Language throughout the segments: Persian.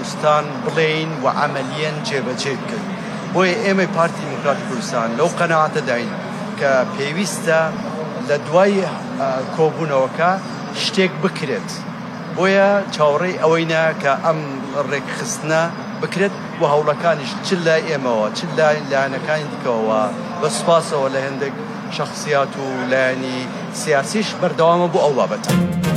کوردستان بڵێین و عملیان جێبەجێ کرد. بۆیە ئێمە پارتی دموکراتی کوردستان لەو قەناعەتە داین کە پێویستە لە دوای کۆبوونەوەکە شتێک بکرێت. بۆیە چاوەڕێی ئەوەینە کە ئەم ڕێکخستنە بکرێت و هەوڵەکانیش چ لای ئێمەوە چ لای لایەنەکانی دیکەوە بە سوپاسەوە لە هەندێک شخصیات و لایەنی سیاسیش بەردەوامە بۆ ئەو بابەتە.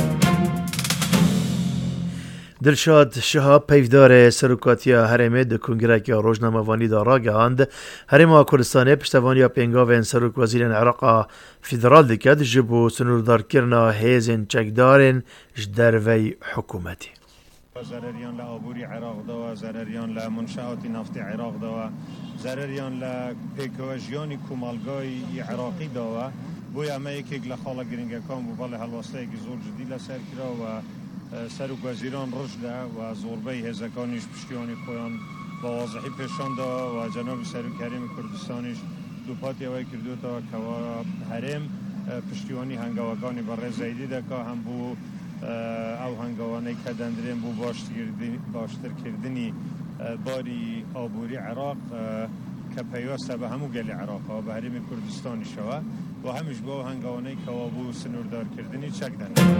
دلشاد شهاب پیفدار سروکاتیا هرمه د کنگرکی روزنامه‌وانی دا راگهاند هرما کردستان پشتوانی پنگاوین سروک وزیر عراق فدرال دکد جبو سنوردار کرنا هیزن چکدارن جدروی حکومتی. ضرریان لآبوری عراق دوا، ضرریان لمنشآت نفت عراق دوا، ضرریان لپیکواژیانی کمالگای عراقی دوا. بوی همه یک لخاله گرینگ کام و بالا حلواسته کی زور جدی لسر کرا و سروک وزیران رشده و زوربه هزکانیش پشتیانی خویان با واضحی پیشان دا و جناب سروک حرم کردستانیش دو پاتی اوی کردو تا که حرم پشتیانی هنگاوگانی برای زیدی دکا هم بو او هنگاوانی که دندرین بو باشتر کردنی باری آبوری عراق که پیوسته به همو گل عراق و به حرم کردستانی شوه و همیش با هنگاوانی که بو سنوردار کردنی چک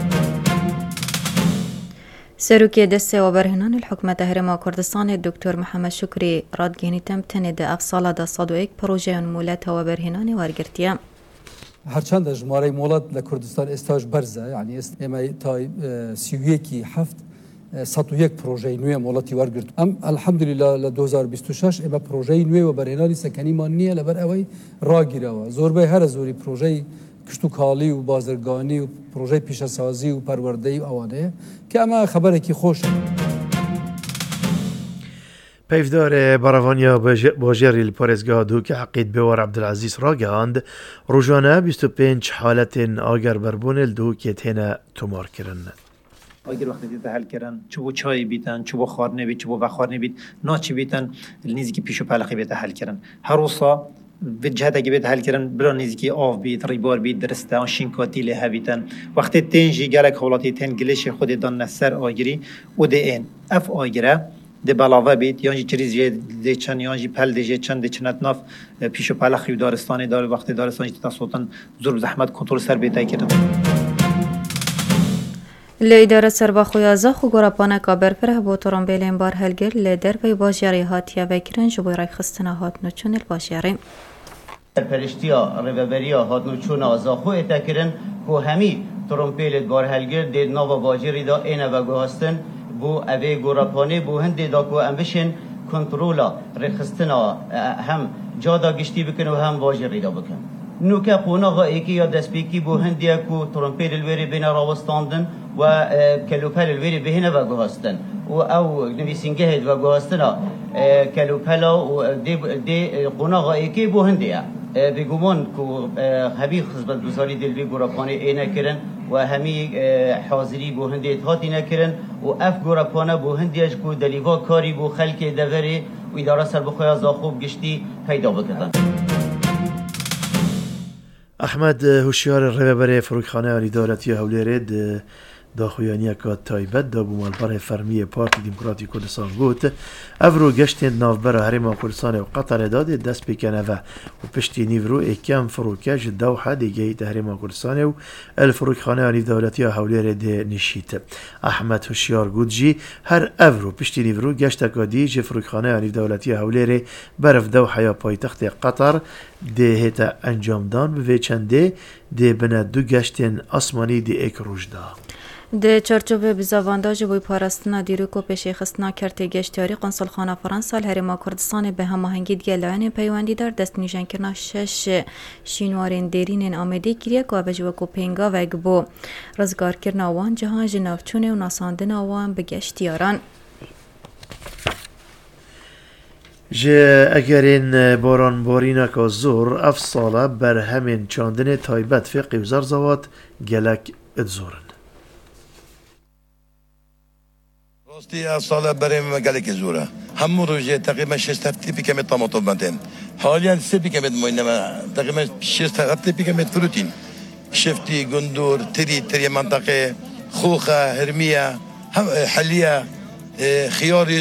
سروکی دست و برهنان الحکومت هرما کردستان دکتر محمد شکری رادگینی تم تند افصال دا 101 پروژه مولات و برهنان وارگرتیا. هرچند جماره مولات لکردستان استاج برزه یعنی اما تا 101 پروژه نوی مولاتی وارگرت. الحمدلله ل 2026 اما پروژه نوی و برهنانی سکنی مانیه لبر اوی راگیره و زوربه هر زوری پروژه کشتوکالی و بازرگانی و پروژه پیشسازی و پروردهی و آوانه که اما خبره که خوش پیفدار براوانیا باجری الپارزگاه دو که عقید بوار عبدالعزیز را گهاند روزانه 25 حالت آگر بربون دو که تینه تومار کرن. اگر وقتی حل کردن چوب چای بیتن چوب خار نبید چوب بخار نبید ناچ بیتن نیزی که پیشو پلخی بیت حل کردن هر روزا به جهت اگه بیت حل کردن برای نیزی که آف بیت ریبار بیت درسته آن شینکاتی له بیتن وقتی تنجی گلک حالاتی تن گلش خود دان نسر آگری و ده این اف آگره ده بلاوه بیت یانجی چریز ده چند یانجی پل ده چند ده چند ناف پیشو پلخی دارستانی دار وقتی دارستانی تصوتن زور زحمت کنترل سر بیت کردن. لیدر سربا خویازا خو گرپانه کابر فره با ترامبیلین بار هلگر لیدر و باجیاری هاتیه وکرن جبوی رای خستنه هات نوچون الباجیاری پرشتیا ریوبریا هات نوچون آزاخو اتکرن که همی ترامبیلت بار هلگر دید ناو باجیاری دا اینه و گوهستن بو اوه گرپانه بو هنده دا که امبشن کنترولا رای خستنه هم جادا گشتی بکن و هم باجیاری دا بکن نوکه قوناغا ایکی یا دستپیکی بو هندیه که ترامپیل الویری بین راوستاندن و کلوپل الویری بهینه و گوهستن و او نویسینگه و گوهستن کلوپلا و دی قوناغا ایکی بو هندیه بگومان که همی خزبت گزاری دلوی گوراپانه اینه کرن و همی حاضری بو هندیت هاتی نکرن و اف گوراپانه بو هندیش که دلیوا کاری بو خلک دوری و اداره سر بخواه زاخوب گشتی پیدا بکردن. احمد هوشیار رهبر فروخانه الادارتی هولرد داخویانی که تایبت دا بومالبر فرمی پارتی دموکراتی کردستان گوت افرو گشت نافبر هرما کردستان و قطر داد دست بکنه و پشتی نیورو اکم فروکش دوحه دیگه هرما کردستان و الفروخانه الادارتی هولرد نشید. احمد هوشیار گوت جی هر افرو پشتی نیورو گشت که دیج فروخانه الادارتی هولرد برف دوحه یا پایتخت قطر ده هتا انجام دان و چنده ده بنا دو گشتن آسمانی ده ایک روش دا. ده چرچوب بزاوانداج بوی پارستنا دیروکو پیشی خستنا کرتی گشتیاری قنصلخانه فرانسا هرما کردستان به هماهنگی گلایان پیوندی در دست نیشان کرنا 6 شینوارین دیرین آمده گریه که بجوکو پینگا و گبو رزگار کرنا وان جهان جنافچونه و ناساندن وان به گشتیاران. جه اگرین باران بارینا که زور افصاله بر همین چاندن تایبت فقی و زرزوات گلک ادزورن. راستی افصاله برای گلک زوره. همون روزه تقریبا 6 هفته پیکمت طماطم بندن. حالیان 3 پیکمت موینه تقریبا 6 هفته پیکمت فروتین. شفتی گندور تری منطقه خوخه هرمیه حلیه خیاری